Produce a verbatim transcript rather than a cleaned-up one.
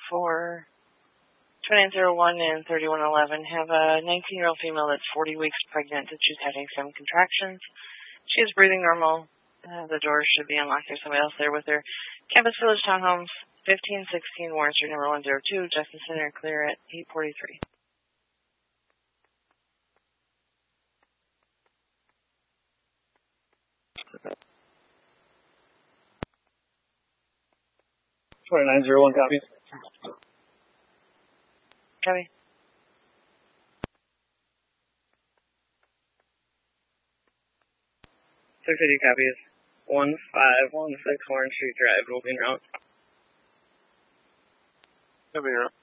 for twenty-nine oh one and thirty-one eleven. Have a nineteen-year-old female that's forty weeks pregnant that she's having some contractions. She is breathing normal. Uh, the door should be unlocked. There's somebody else there with her. Campus Village Townhomes, fifteen sixteen Warren Street, number one oh two. Justin Center, clear at eight forty-three. twenty-nine oh one, copy. Copy. six eighty copies. one five one six Warren Street Drive, moving route. Moving route.